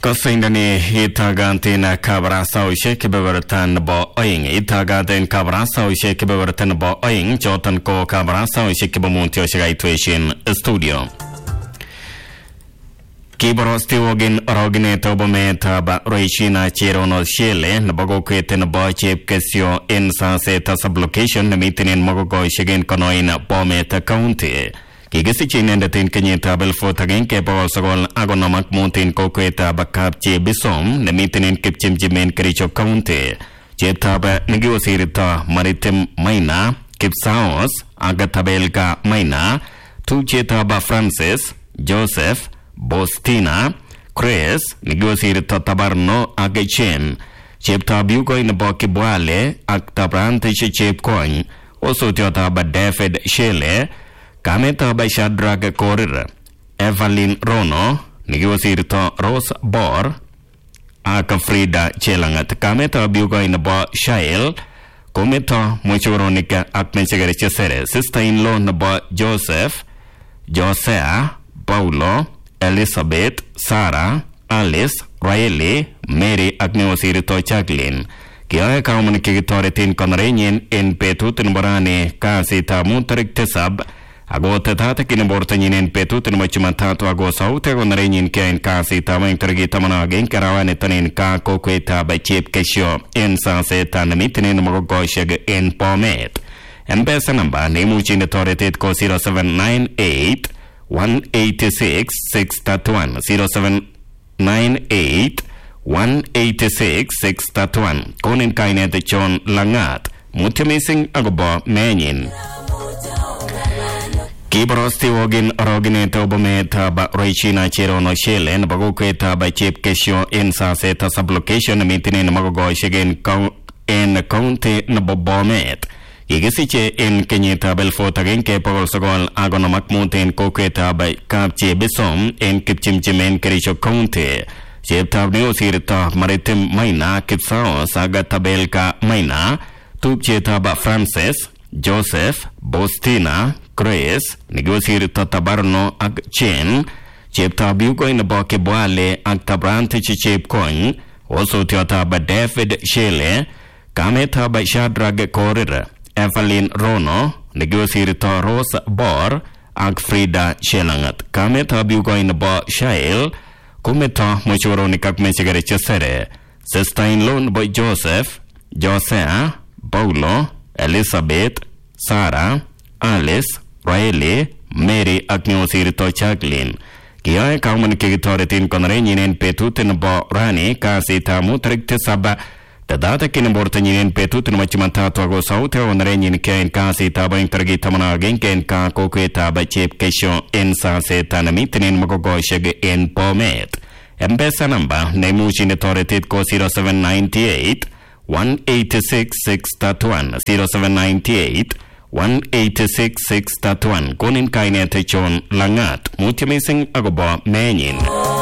Kasindani itagantin kabarasa ushe kebeberatan bo oing itagatin kabarasa ushe kebeberatan bo oing jotan ko kabarasa ushe kebemunti ushe tuishin studio. Kiborosti wogin rogine tobometa ba roishina chirono shele nabago kwete na ba chep kesyo insa se tasablocation na mitinin magogo shigin konoina bometa county. Kigisi chinenda tin kenyita belfort again ke bawal sagol agonamak muntin ko kweta bakap che bisom na mitinin kipchim jimen kericho county. Chepta ba negiwasirita maritim maina kipsaos agatabelka maina tu cheta ba Francis Joseph Bostina, Chris, negotiator tabarno agachen. Chepta bugo in a boki boale, actabrante chep coin. Also tiota by David Shele, Kameta by Shadrag Correr, Evelyn Rono, negotiator Rose Bor, Aka Frida Chelangat, Kameta bugo in a bo Shail, Cometa Mochoronica Akmensegaricha Sere, sister-in-law Nabo Joseph, Josea, Paulo, Elizabeth, Sarah, Alice, Riley, Mary Agneosirito Jacqueline. Kaya kauman kikitoretin konrenyin en petutin borane kasi tamu tarik tesab ago tetata kinabortanyin en petutin machimatato ago saute konrenyin kaya en kasi tamu en karigita managin karawane tanin ka kokweta ba chip kesyo en sanse tanamitin magogoshag en pomet. En besa namba nemuchin toretit ko 0798 186-631 0798-186-631 Kunin kainet John Langat Mutimising agobo menyin Kiborosti wogin rogine obometa ba roichina chirono shelen bagokweta ba chip kesyo insa seta sublocation mitinin magogo shigen en county nabobomet Igisiche en kenyita belfort again ke pagol sagol agonamak muntin kokweta by kapche besom en kipchimchimen kerisho county. Chepta neosirita maritim maina kipsao saga tabelka maina tupcheta ba Francis, Joseph, Bostina, Chris, negosirita tabarno ag chen. Chepta bugo in a boke boale ag tabrante chip coin. Also tiota ba David Shele, kameta ba Shadrag Correr. Evelyn Rono, negotiator Rose Bor, ag Frida Chelangat. Kameta bugo in bo Shail, kumeta mochoronika kmensegaricha sere. Sister-in-law boy Joseph, Josea, Paulo, Elizabeth, Sarah, Alice, Riley, Mary ag negotiator Jacqueline. Kaya kauman kikitoretin konrenyin en petutin bo rani kasi tamu trikte saba Tadata kinabortanyin petutin machimatato ago saute onrenyin ken kasi taba intergita managin ken ka kokweta ba chip kesyo insa se tanamitin magogoshag en pomet. Embesa namba nemuchin toretit ko 0798 186-631 0798-186-631 Kunin kainet John Langat Mutimising agobo menyin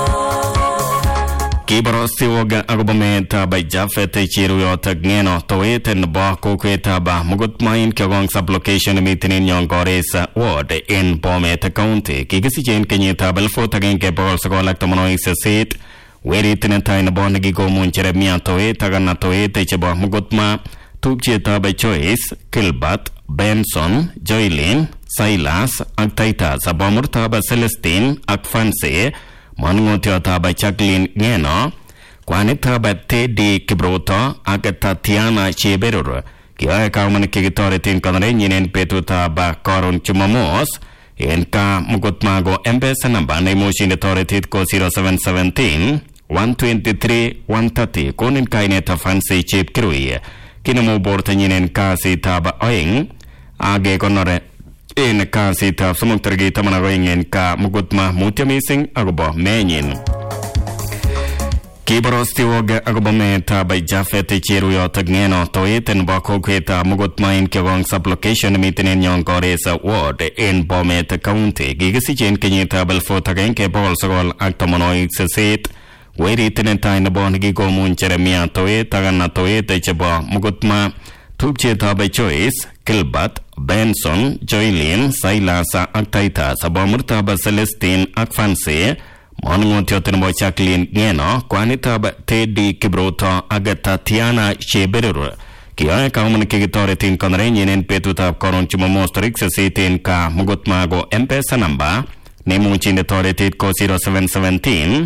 Kiborosti woga agobameta by Jafet Chiruyota Gneno Toeten Ba Kokweta Ba Mugutmain Kagong sublocation meeting in Goresa Ward in Pometa County. Kigisichen Kenyata Belfort again Kebol Sagolactomonois seat where it in a time Bonnegigo Muncheremia Toeta Gana Toeta Cheba Mugutma Tupcheta by Choice Kilbat Benson Joylin Silas Aktaita Sabamurtaba Celestine Akfanse Manungotiota by Jacqueline Ngeno, Quanita by Teddy Kibroto, Agatatiana Cheberur, Kia Kauman Kigitoritin Conrenyin and Petuta by Coron Chumamos, Enka Mugutmago Embesanamba, Nemushin Authority Co 0717, 123, 130, Konin Kaineta Fancy Chip Krui, Kinamu Bortanin and Kasi Taba Oing, Age Conore. In kasi tap sumugtargi tamanagawingin ka mugutma mutiamising agobo menyin. Kiborosti woga agobo meta by Jafet Chiruyota Gneno Toeten Bakokweta mugutma in Kevong sublocation meeting yon Goresa Ward in Pometa County. Gigasichen Kenyita Belfort again Kebol Sagol Actomonoix seat. Where it in a time upon Gigo Muncheremia Toeta Gana Toeta Cheba mugutma Tupcheta by Choice Kilbat Benson, Joylin, Silas, Aktaita, Sabamurta, Celestine, Akfanse, Manungotiot nebo Jacqueline Ngeno kwanitab Teddy Kibruto ak Tatiana Cheberur kiyoe kaumun kikitoretin konorenyin en betutab koron Jumamos tarik 8 en ka Mugutmago M-Pesa number nemuchinde toretit ko 0717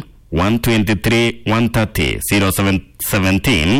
123 130 0717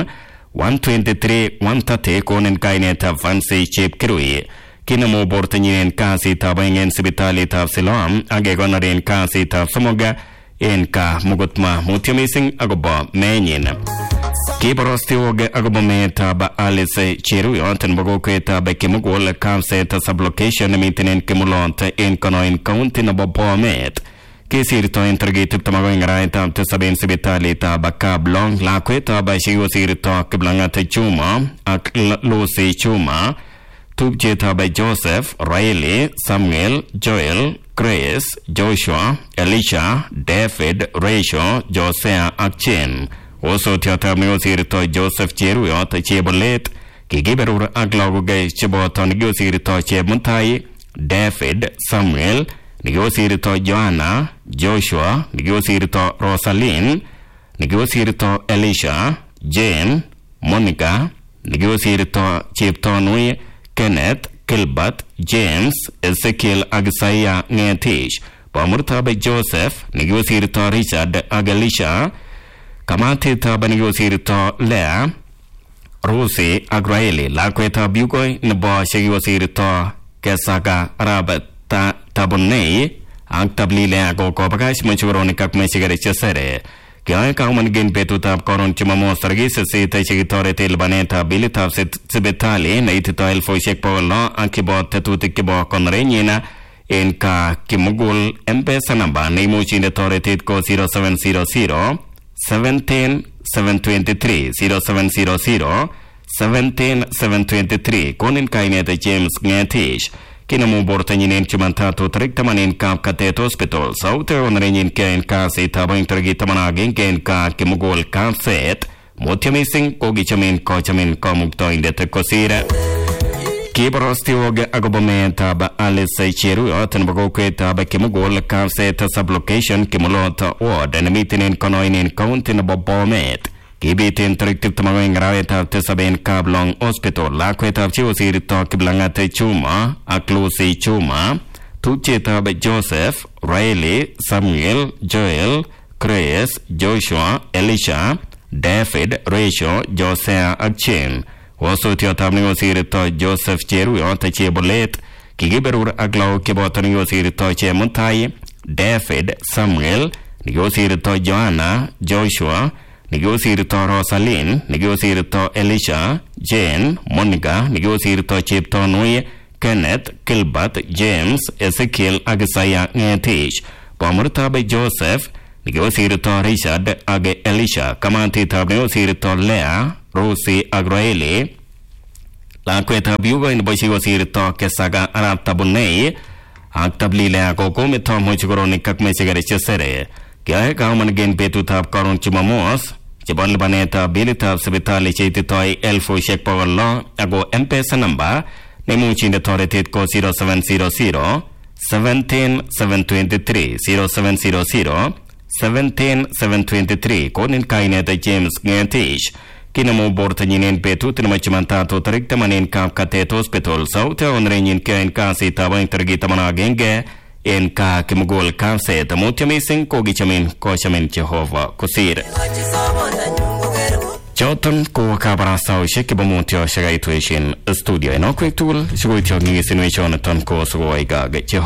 123 130 konin kainetab Fancy Chepkirui kinemu bortanyin en kasitab oeng en sipitalitab Siloam ak kekonor en kasitab somok en ka Mugutma mutyo mising akobo menyin. Kiborostiwoge akobo meetab Alice Cheruyot nebo kokwetab Kimugul Kapset sublocation nemiten en Kimulot en Konoin County nebo Bomet kisirto en tarikit 22 arawetab 7 en sipitalitab Kablong lakwetab chekikosirto Kiplangat Chuma ak Lucy Chuma tupchetab Joseph, Riley, Samuel, Joel, Grace, Joshua, Elisha, David, Rachel, Josea ak Chen. Osotiatab nekosirto Joseph Cheruyot Chebolet kikiberur ak lagok cheboto nekosirto Chepmutai, David, Samuel, nekosirto Joanna, Joshua, nekosirto Rosaline, nekosirto Elisha, Jane, Monica, nekosirto Cheptonui, Kenneth, Gilbert, James, Ezekiel ak Isaiah Ngetish. Pamurtab Joseph nekosirto Richard ak Elisha. Kamatitab nekosirto Lea, Rosie ak Riley lakwetab Yugoi nebo chekikosirto Kesaga Arab Tabonei ak Tablile ako kobakach mochikoronik ak mechikere chesere. Kiyoe kaumun gen betutab koron Jumamos tarik 8 chekitoreti lipanetab bilitab sipitali neitito 1,600 ak kibo tetutik kibo konorenyin en ka Kimugul M-Pesa number neimuchinde toretit ko 0700 17 723 0700 17 723 konin kainet James Ngetish kinemu bortanyin en Jumatatu tarik 10 en Kapkatet Hospital saute onorenyin en kasitab oeng tarik 11 en ka Kimugul Kapset mutyo mising kokichamin kamuktoindet kosir. Kiborostiwoge akobo meetab Alice Cheruyot nebo kokwetab Kimugul Kapset sublocation Kimulot ward nemiten en Konoin County nebo Bomet kibiten tarik 22 arawetab 7 en Kablong Hospital lakwetab chekosirto Kiplangat Chuma ak Lucy Chuma tupchetab Joseph, Riley, Samuel, Joel, Grace, Joshua, Elisha, David, Rachel, Josea ak Chen. Wasotiotab nekosirto Joseph Cheruyot Chebolet kikiberur ak lagok cheboto nekosirto Chemutai, David, Samuel, nekosirto Joanna, Joshua, nekosirto Rosaline, nekosirto Elisha, Jane, Monica, nekosirto Cheptonui, Kenneth, Gilbert, James, Ezekiel ak Isaiah Ngetish. Pamurtab Joseph nekosirto Richard ak Elisha. Kamatitab nekosirto Lea, Rosie ak Riley lakwetab Yugoi nebo chekosirto Kesaga Arab Tabonei ak Tablile ako komito mochikoronik ak mechikere chesere. Kiyoe kaumun gen betutab koron Jumamos chebo lipanetab bilitab sipitali cheititoi 1,600 ako M-Pesa number nemuchinde toretit ko 0700 17 723 0700 17 723 konin kainet James Ngetish kinemu bortanyin en betut nebo Jumatatu tarik 10 en Kapkatet Hospital saute onorenyin en kasitab oeng tarik 11 en ka Kimugul Kapset mutyo mising kokichamin Jehova kosir. Choton ko kabarastaoshek chebo mutyo shekaitueshin studio en okwek tugul sikoityo ngigesinwechoneton ko sikowaigag Jehova.